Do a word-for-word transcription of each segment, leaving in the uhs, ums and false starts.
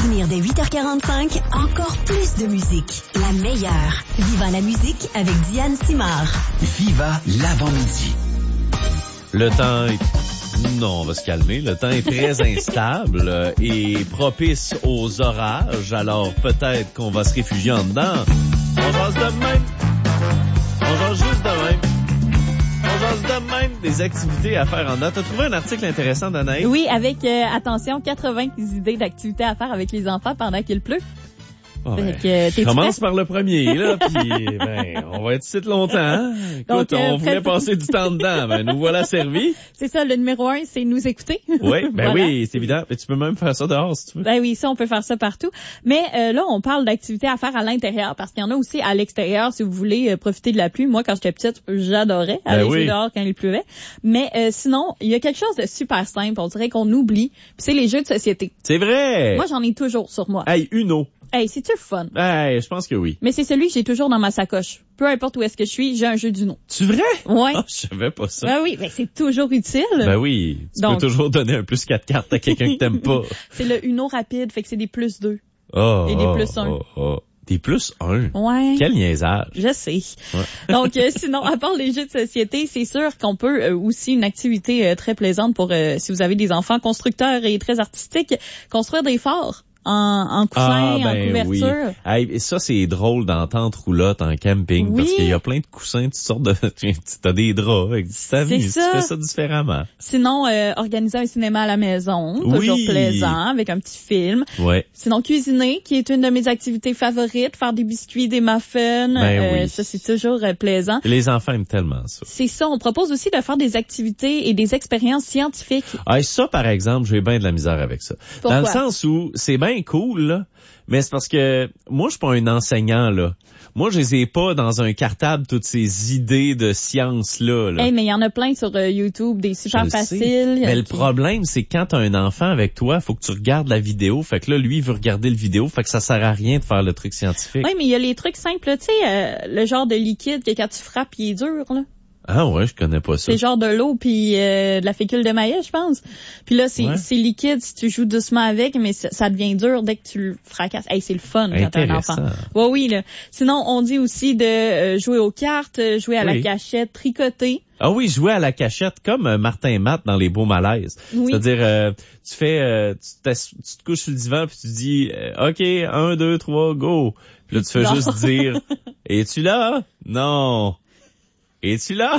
venir dès huit heures quarante-cinq, encore plus de musique. La meilleure. Viva la musique avec Diane Simard. Viva l'avant-midi. Le temps est... Non, on va se calmer. Le temps est très instable et propice aux orages. Alors peut-être qu'on va se réfugier en dedans. On jase de même. On jase juste de même. On jase de même des activités à faire en dedans. T'as trouvé un article intéressant d'Anaïs? Oui, avec, euh, attention, quatre-vingts idées d'activités à faire avec les enfants pendant qu'il pleut. Oh, ben, que, t'es commence par le premier, là, puis ben, on va être ici longtemps. Hein? Écoute, Donc, euh, on voulait passer du temps dedans, ben nous voilà servis. C'est ça, le numéro un, c'est nous écouter. Oui, ben voilà. oui, c'est évident. Mais tu peux même faire ça dehors, si tu veux. Ben oui, ça, on peut faire ça partout. Mais euh, là, on parle d'activités à faire à l'intérieur, parce qu'il y en a aussi à l'extérieur, si vous voulez euh, profiter de la pluie. Moi, quand j'étais petite, j'adorais aller ben jouer oui. dehors quand il pleuvait. Mais euh, sinon, il y a quelque chose de super simple, on dirait qu'on oublie, puis c'est les jeux de société. C'est vrai! Moi, j'en ai toujours sur moi. Hey, Uno. Hey, c'est-tu le fun? Hey, je pense que oui. Mais c'est celui que j'ai toujours dans ma sacoche. Peu importe où est-ce que je suis, j'ai un jeu d'Uno. C'est vrai? Ouais. Oh, je savais pas ça. Ben oui, ben c'est toujours utile. Ben oui, tu Donc, peux toujours donner un plus quatre cartes à quelqu'un que t'aimes pas. C'est le Uno rapide, fait que c'est des plus deux. Oh, Et des oh, plus un. Oh, oh. Des plus un? Ouais. Quel niaisage. Je sais. Ouais. Donc, euh, sinon, à part les jeux de société, c'est sûr qu'on peut euh, aussi une activité euh, très plaisante pour, euh, si vous avez des enfants constructeurs et très artistiques, construire des forts. En, en coussin, ah, ben en couverture. Oui. Hey, et ça, c'est drôle d'entendre roulotte en camping Oui. parce qu'il y a plein de coussins, toutes sortes de... T'as des draps avec du savon, tu ça. fais ça différemment. Sinon, euh, organiser un cinéma à la maison, Oui. toujours plaisant, avec un petit film. Ouais. Sinon, cuisiner, qui est une de mes activités favorites, faire des biscuits, des muffins, Ben euh, oui. ça c'est toujours euh, plaisant. Les enfants aiment tellement ça. C'est ça, on propose aussi de faire des activités et des expériences scientifiques. Ah, ça, par exemple, j'ai bien de la misère avec ça. Pourquoi? Dans le sens où c'est bien cool, là, mais c'est parce que moi, je suis pas un enseignant, là. Moi, je les ai pas dans un cartable, toutes ces idées de science-là. Là. Hey, mais il y en a plein sur euh, YouTube, des super Je le faciles. sais. Mais euh, le qui- problème, c'est que quand t'as un enfant avec toi, faut que tu regardes la vidéo. Fait que là, lui, il veut regarder le vidéo. Fait que ça sert à rien de faire le truc scientifique. Oui, mais il y a les trucs simples, là, tu sais, euh, le genre de liquide que quand tu frappes, il est dur, là. Ah ouais, je connais pas ça. C'est genre de l'eau puis euh, de la fécule de maïs, je pense. Puis là, c'est Ouais. c'est liquide si tu joues doucement avec, mais ça, ça devient dur dès que tu le fracasses. Hey, c'est le fun quand t'as un Intéressant. enfant. Ouais, oui, là. Sinon, on dit aussi de euh, jouer aux cartes, euh, jouer à Oui. la cachette, tricoter. Ah oui, jouer à la cachette comme euh, Martin et Matt dans Les Beaux Malaises. Oui. C'est-à-dire, euh, tu fais, euh, tu, t'ass- tu te couches sur le divan puis tu dis, euh, OK, un, deux, trois, go. Puis là, tu fais Non. juste dire, es-tu là? Non. Es-tu là?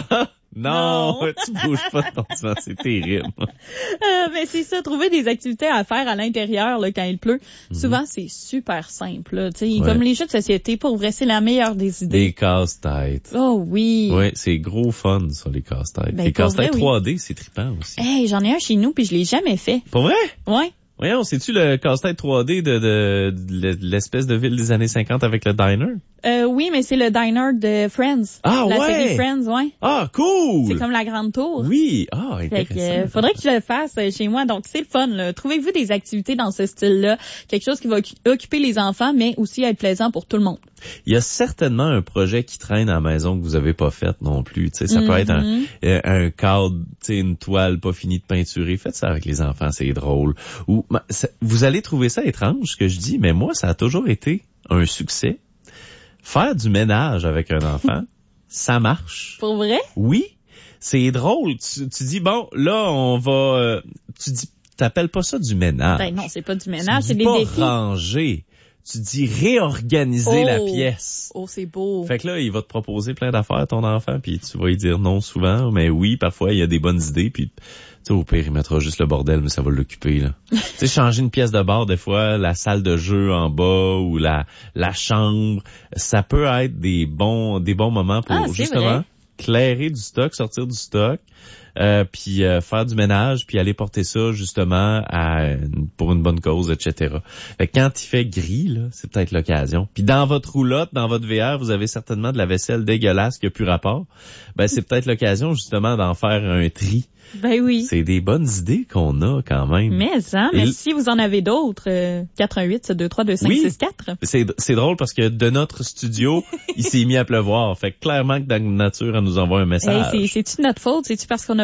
Non. Non. Tu bouges pas de ton divan, c'est terrible. Euh, mais c'est ça, trouver des activités à faire à l'intérieur là, quand il pleut. Souvent, c'est super simple. Là, tu sais, Ouais. comme les jeux de société, pour vrai, c'est la meilleure des idées. Des casse-têtes. Oh oui. Oui, c'est gros fun, ça, les casse-têtes. Ben, les pour casse-têtes vrai, oui. trois D, c'est trippant aussi. Hey, j'en ai un chez nous puis je l'ai jamais fait. Pour vrai? Ouais. Voyons, c'est-tu le casse-tête trois D de, de, de l'espèce de ville des années cinquante avec le diner? Euh, oui, mais c'est le diner de Friends. Ah, la ouais. série Friends, ouais. Ah, cool! C'est comme la grande tour. Oui, ah, Fait que, intéressant. euh, faudrait que je le fasse euh, chez moi. Donc, c'est le fun, là. Trouvez-vous des activités dans ce style-là. Quelque chose qui va occu- occuper les enfants, mais aussi être plaisant pour tout le monde. Il y a certainement un projet qui traîne à la maison que vous avez pas fait non plus. Tu sais, ça peut être un, Mhm. euh, un cadre, tu sais, une toile pas finie de peinturer. Faites ça avec les enfants, c'est drôle. Ou ma- ça- vous allez trouver ça étrange, ce que je dis, mais moi, ça a toujours été un succès. Faire du ménage avec un enfant, ça marche. Pour vrai? Oui, c'est drôle. Tu, tu dis, bon, là, on va... euh, tu dis, t'appelles pas ça du ménage. Ben non, c'est pas du ménage, tu c'est dis des pas défis. ranger. Tu dis réorganiser Oh. la pièce. Oh, c'est beau. Fait que là, il va te proposer plein d'affaires, ton enfant, puis tu vas lui dire non souvent, mais oui, parfois, il y a des bonnes idées, puis tu sais, au pire, il mettra juste le bordel, mais ça va l'occuper, là. Tu sais, changer une pièce de bar, des fois, la salle de jeu en bas ou la la chambre, ça peut être des bons des bons moments pour, Ah, c'est justement, vrai. clairer du stock, sortir du stock, euh, puis euh, faire du ménage, puis aller porter ça, justement, à une- pour une bonne cause, et cetera. Fait que quand il fait gris, là, c'est peut-être l'occasion. Puis dans votre roulotte, dans votre V R, vous avez certainement de la vaisselle dégueulasse qui a plus rapport. Ben, c'est peut-être l'occasion, justement, d'en faire un tri. Ben oui. C'est des bonnes idées qu'on a, quand même. Mais, hein, Et mais l- si vous en avez d'autres, euh, quatre un huit, deux trois deux cinq Oui. six quatre. C'est, c'est drôle parce que de notre studio, il s'est mis à pleuvoir. Fait que clairement que dans la nature, elle nous envoie un Hey, message. c'est, c'est-tu notre faute? C'est-tu parce qu'on a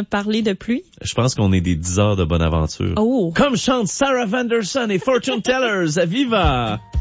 me parler de pluie? Je pense qu'on est des dix heures de bonne aventure. Oh! Comme chante Sarah Vanderson et Fortune Tellers à Viva!